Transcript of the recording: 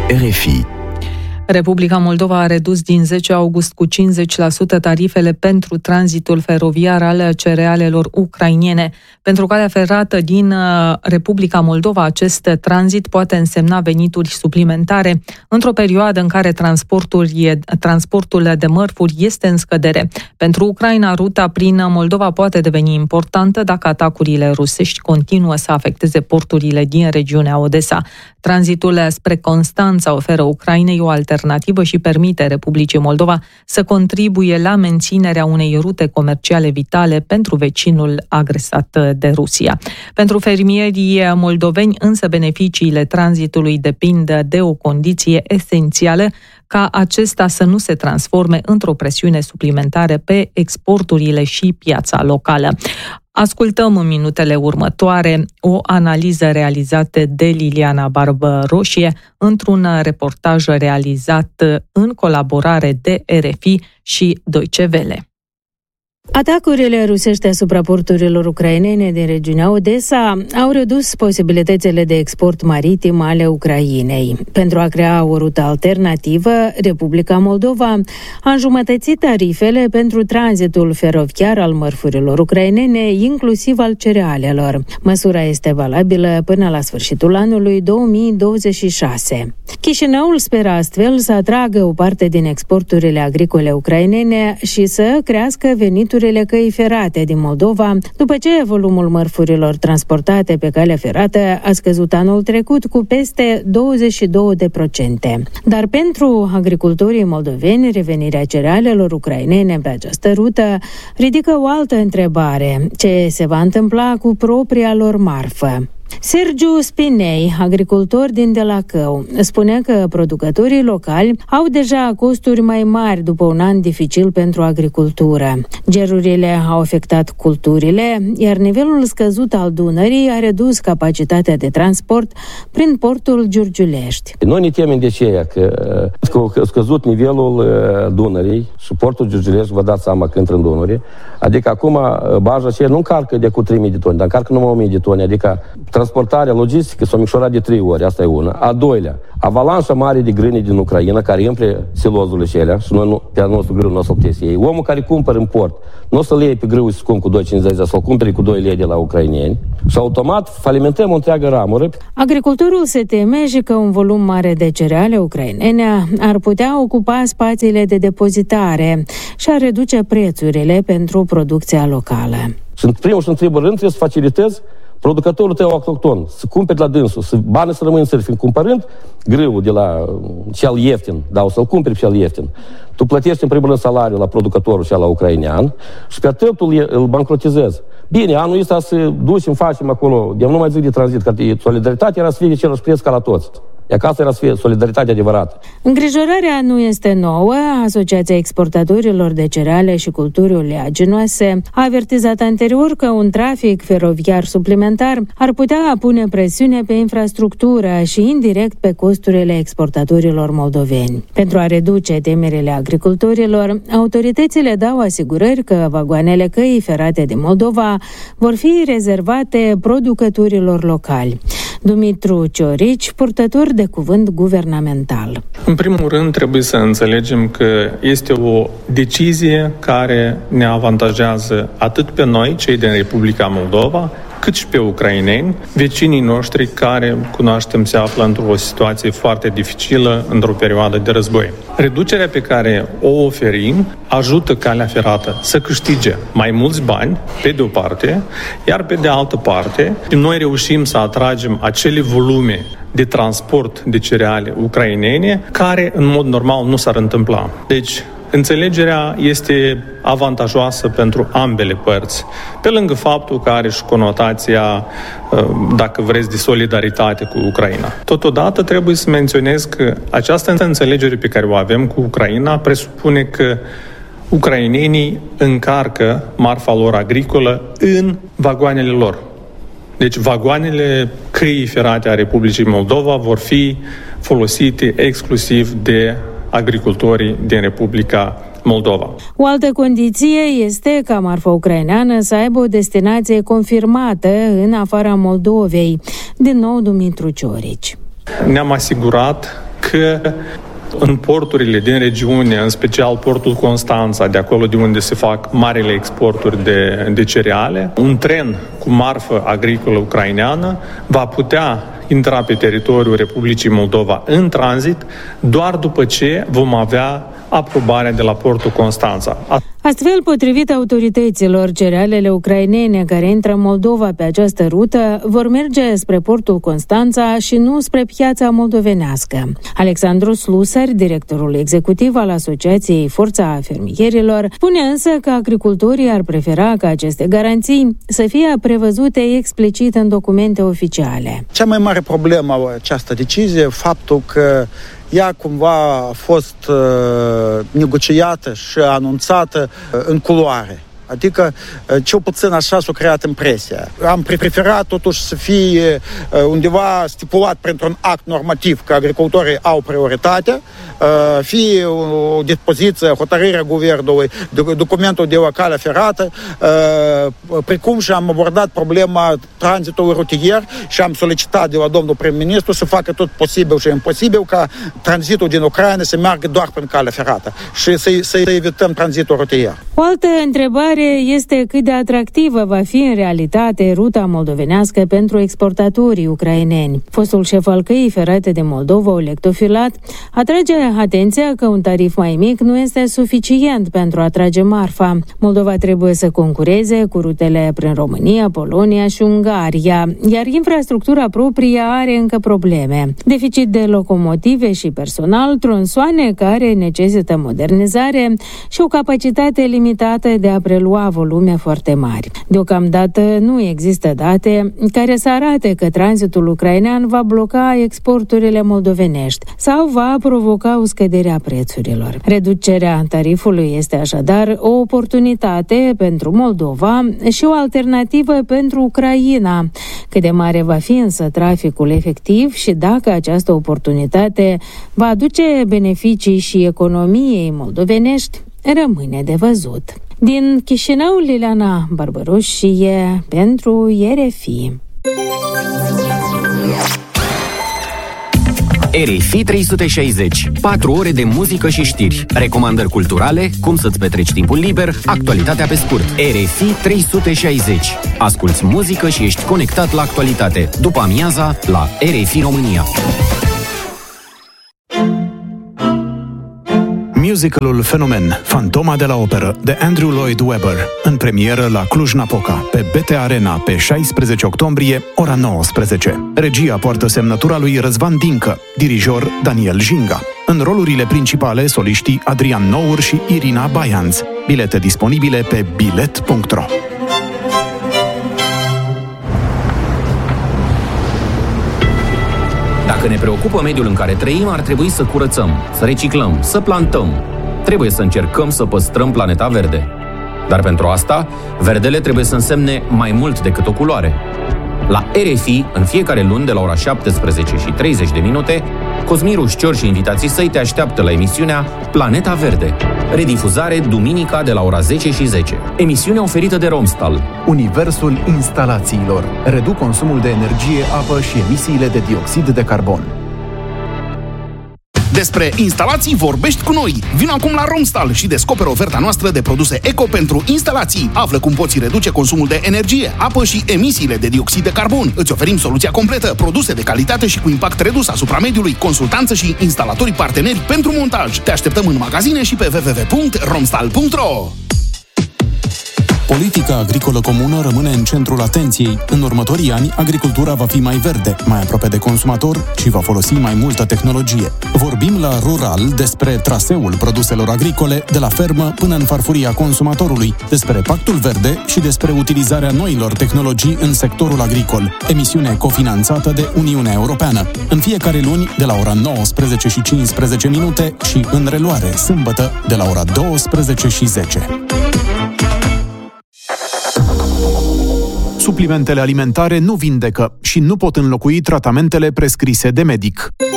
RFI. Republica Moldova a redus din 10 august cu 50% tarifele pentru tranzitul feroviar al cerealelor ucrainene. Pentru calea ferată din Republica Moldova, acest tranzit poate însemna venituri suplimentare într-o perioadă în care transportul de mărfuri este în scădere. Pentru Ucraina, ruta prin Moldova poate deveni importantă dacă atacurile rusești continuă să afecteze porturile din regiunea Odessa. Tranzitul spre Constanța oferă Ucrainei o alternativă și permite Republicii Moldova să contribuie la menținerea unei rute comerciale vitale pentru vecinul agresat de Rusia. Pentru fermierii moldoveni, însă, beneficiile tranzitului depind de o condiție esențială, ca acesta să nu se transforme într-o presiune suplimentară pe exporturile și piața locală. Ascultăm în minutele următoare o analiză realizată de Liliana Barbăroșie într-un reportaj realizat în colaborare de RFI și Deutsche Welle. Atacurile rusești asupra porturilor ucrainene din regiunea Odessa au redus posibilitățile de export maritim ale Ucrainei. Pentru a crea o rută alternativă, Republica Moldova a înjumătățit tarifele pentru tranzitul feroviar al mărfurilor ucrainene, inclusiv al cerealelor. Măsura este valabilă până la sfârșitul anului 2026. Chișinăul speră astfel să atragă o parte din exporturile agricole ucrainene și să crească veniturile căi ferate din Moldova, după ce volumul mărfurilor transportate pe calea ferată a scăzut anul trecut cu peste 22%. Dar pentru agricultorii moldoveni, revenirea cerealelor ucrainene pe această rută ridică o altă întrebare: ce se va întâmpla cu propria lor marfă? Sergiu Spinei, agricultor din Delacău, spune că producătorii locali au deja costuri mai mari după un an dificil pentru agricultură. Gerurile au afectat culturile, iar nivelul scăzut al Dunării a redus capacitatea de transport prin portul Giurgiulești. Noi ne temem de aceea că a scăzut nivelul Dunării și portul Giurgiulești, vă dați seama că intră în Dunăre. Adică acum barja aceea nu încarcă de cu 3.000 de toni, dar încarcă numai 1.000 de toni, adică transportarea logistică s-a micșorat de 3 ori, asta e una. A doilea, avalanșa mare de grâne din Ucraina, care intre silozurile acelea și noi pe al nostru grâu nu o să-l puteți ei. Omul care cumpără în port, nu o să-l iei pe grâu și scump cu 2,50, să-l cumpere cu 2 lei de la ucraineni și automat falimentăm o întreagă ramură. Agricultorul se teme și că un volum mare de cereale ucrainene ar putea ocupa spațiile de depozitare și ar reduce prețurile pentru producția locală. Și în primul și în primul rând trebuie să facilitezi producătorul tău autohton, să cumperi la dânsul, banii să rămână în țări, fiind cumpărând grâul de la cel ieftin, da, o să-l cumperi pe cel ieftin. Tu plătești în primul rând salariul la producătorul cel la ucrainean și pe atât îl bancrotizezi. Bine, anul ăsta să ducem, facem acolo, de nu mai zic de tranzit, că solidaritatea era să fie de același preț ca la toți. E ca asta era să fie solidaritatea adevărată. Îngrijorarea nu este nouă. Asociația exportatorilor de cereale și culturi oleaginoase a avertizat anterior că un trafic feroviar suplimentar ar putea pune presiune pe infrastructură și indirect pe costurile exportatorilor moldoveni. Pentru a reduce temerile agricultorilor, autoritățile dau asigurări că vagoanele căii ferate din Moldova vor fi rezervate producătorilor locali. Dumitru Ciorici, purtător de cuvânt guvernamental. În primul rând, trebuie să înțelegem că este o decizie care ne avantajează atât pe noi, cei din Republica Moldova, cât și pe ucraineni, vecinii noștri care, cunoaștem, se află într-o situație foarte dificilă, într-o perioadă de război. Reducerea pe care o oferim ajută calea ferată să câștige mai mulți bani, pe de o parte, iar pe de altă parte, noi reușim să atragem acele volume de transport de cereale ucrainene care, în mod normal, nu s-ar întâmpla. Deci, înțelegerea este avantajoasă pentru ambele părți, pe lângă faptul că are și conotația, dacă vreți, de solidaritate cu Ucraina. Totodată trebuie să menționez că această înțelegere pe care o avem cu Ucraina presupune că ucrainenii încarcă marfa lor agricolă în vagoanele lor. Deci vagoanele căii ferate a Republicii Moldova vor fi folosite exclusiv de agricultorii din Republica Moldova. O altă condiție este ca marfa ucraineană să aibă o destinație confirmată în afara Moldovei. Din nou, Dumitru Ciorici. Ne-am asigurat că în porturile din regiune, în special portul Constanța, de acolo de unde se fac marile exporturi de cereale, un tren cu marfă agricolă ucraineană va putea intra pe teritoriul Republicii Moldova în tranzit doar după ce vom avea aprobarea de la portul Constanța. Astfel, potrivit autorităților, cerealele ucrainene care intră în Moldova pe această rută vor merge spre portul Constanța și nu spre piața moldovenească. Alexandru Slusar, directorul executiv al Asociației Forța Fermierilor, spune însă că agricultorii ar prefera ca aceste garanții să fie prevăzute explicit în documente oficiale. Cea mai mare problemă a această decizie, faptul că ea cumva a fost negociată și anunțată în culoare. Adică, cel puțin așa s-a creat impresia. Am preferat totuși să fie undeva stipulat printr-un act normativ că agricultorii au prioritate, fie o dispoziție, hotărârea guvernului, documentul de o cale ferată, precum și am abordat problema tranzitului rutier și am solicitat de la domnul prim-ministru să facă tot posibil și imposibil ca tranzitul din Ucraina să meargă doar prin cale ferată și să evităm tranzitul rutier. O altă întrebare este cât de atractivă va fi în realitate ruta moldovenească pentru exportatorii ucraineni. Fostul șef al căii ferate de Moldova, Oleg Tofilat, atrage atenția că un tarif mai mic nu este suficient pentru a atrage marfa. Moldova trebuie să concureze cu rutele prin România, Polonia și Ungaria, iar infrastructura proprie are încă probleme. Deficit de locomotive și personal, tronsoane care necesită modernizare și o capacitate limitată de a prelua volume foarte mari. Deocamdată nu există date care să arate că tranzitul ucrainean va bloca exporturile moldovenești sau va provoca o scădere a prețurilor. Reducerea tarifului este așadar o oportunitate pentru Moldova și o alternativă pentru Ucraina. Cât de mare va fi însă traficul efectiv și dacă această oportunitate va aduce beneficii și economiei moldovenești, rămâne de văzut. Din Chișinău, Liliana Barbărușie pentru RFI. RFI 360. 4 ore de muzică și știri, recomandări culturale, cum să-ți petreci timpul liber, actualitatea pe scurt. RFI 360. Asculți muzică și ești conectat la actualitate. După amiaza, la RFI România. Musicalul Fenomen, Fantoma de la Operă, de Andrew Lloyd Webber, în premieră la Cluj-Napoca, pe BT Arena, pe 16 octombrie, ora 19. Regia poartă semnătura lui Răzvan Dincă, dirijor Daniel Jinga. În rolurile principale, soliștii Adrian Nour și Irina Baianț. Bilete disponibile pe bilet.ro. Dacă ne preocupă mediul în care trăim, ar trebui să curățăm, să reciclăm, să plantăm. Trebuie să încercăm să păstrăm planeta verde. Dar pentru asta, verdele trebuie să însemne mai mult decât o culoare. La RFI, în fiecare luni, de la ora 17:30, Cosmin Rușcior și invitații săi te așteaptă la emisiunea Planeta Verde. Redifuzare duminica de la ora 10:10. Emisiunea oferită de Romstal. Universul instalațiilor. Reduc consumul de energie, apă și emisiile de dioxid de carbon. Despre instalații vorbești cu noi. Vino acum la Romstal și descoperă oferta noastră de produse eco pentru instalații. Află cum poți reduce consumul de energie, apă și emisiile de dioxid de carbon. Îți oferim soluția completă, produse de calitate și cu impact redus asupra mediului, consultanță și instalatori parteneri pentru montaj. Te așteptăm în magazine și pe www.romstal.ro. Politica agricolă comună rămâne în centrul atenției. În următorii ani, agricultura va fi mai verde, mai aproape de consumator și va folosi mai multă tehnologie. Vorbim la Rural despre traseul produselor agricole de la fermă până în farfuria consumatorului, despre Pactul Verde și despre utilizarea noilor tehnologii în sectorul agricol. Emisiune cofinanțată de Uniunea Europeană. În fiecare luni, de la ora 19:15 și în reluare, sâmbătă, de la ora 12:10. Suplimentele alimentare nu vindecă și nu pot înlocui tratamentele prescrise de medic.